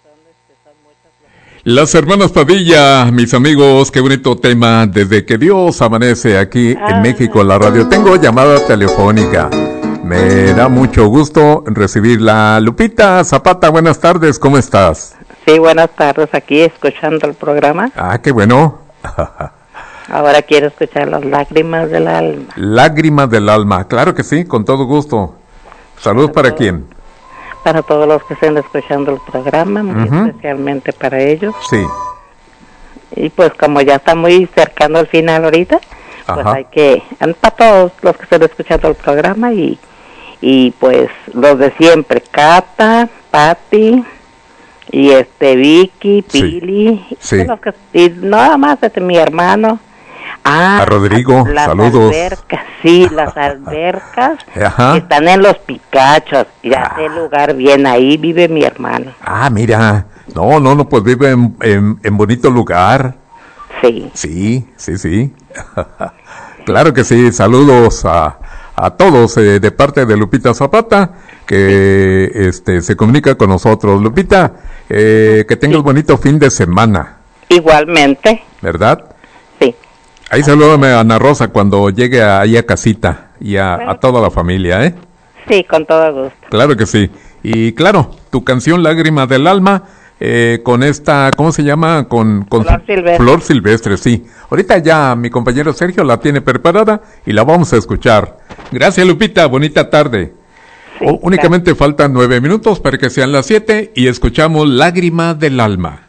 Las hermanas Padilla, mis amigos, qué bonito tema. Desde que Dios amanece aquí en México, la radio. Tengo llamada telefónica. Me da mucho gusto recibirla. Lupita Zapata, buenas tardes, ¿cómo estás? Sí, buenas tardes, aquí escuchando el programa. Ah, qué bueno. Ahora quiero escuchar las lágrimas del alma. Lágrimas del alma, claro que sí, con todo gusto. Saludos para quién. Para todos los que estén escuchando el programa, muy especialmente para ellos. Sí. Y pues como ya está muy cercano al final ahorita, pues hay que, para todos los que estén escuchando el programa y pues los de siempre, Cata, Patti y Vicky, Pili, sí. Y nada más mi hermano. A Rodrigo, las saludos. Albercas, sí, las albercas que están en los Picachos. Ya sé el lugar bien, ahí vive mi hermano. Ah, mira, no, pues vive en bonito lugar. Sí. Sí. Claro que sí, saludos a todos de parte de Lupita Zapata, que se comunica con nosotros. Lupita, que tengas bonito fin de semana. Igualmente. ¿Verdad? Sí. Ahí salúdame a Ana Rosa cuando llegue ahí a casita y a toda la familia, ¿eh? Sí, con todo gusto. Claro que sí. Y claro, tu canción Lágrima del Alma, con esta, ¿cómo se llama? Con Flor Silvestre. Flor Silvestre, sí. Ahorita ya mi compañero Sergio la tiene preparada y la vamos a escuchar. Gracias, Lupita, bonita tarde. Sí, únicamente faltan 9 minutos para que sean las 7 y escuchamos Lágrima del Alma.